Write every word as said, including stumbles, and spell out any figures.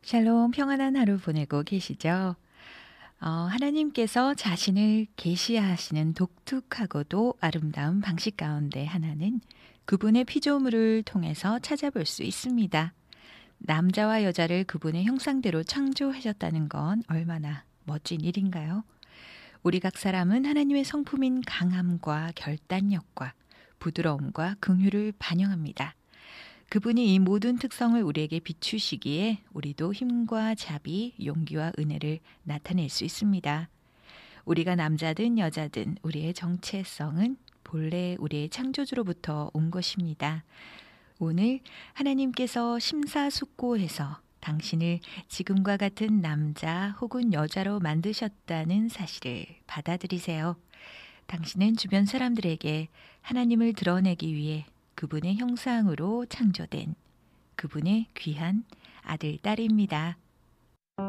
샬롬 평안한 하루 보내고 계시죠? 어, 하나님께서 자신을 계시하시는 독특하고도 아름다운 방식 가운데 하나는 그분의 피조물을 통해서 찾아볼 수 있습니다. 남자와 여자를 그분의 형상대로 창조하셨다는 건 얼마나 멋진 일인가요? 우리 각 사람은 하나님의 성품인 강함과 결단력과 부드러움과 긍휼을 반영합니다. 그분이 이 모든 특성을 우리에게 비추시기에 우리도 힘과 자비, 용기와 은혜를 나타낼 수 있습니다. 우리가 남자든 여자든 우리의 정체성은 본래 우리의 창조주로부터 온 것입니다. 오늘 하나님께서 심사숙고해서 당신을 지금과 같은 남자 혹은 여자로 만드셨다는 사실을 받아들이세요. 당신은 주변 사람들에게 하나님을 드러내기 위해 그분의 형상으로 창조된 그분의 귀한 아들, 딸입니다.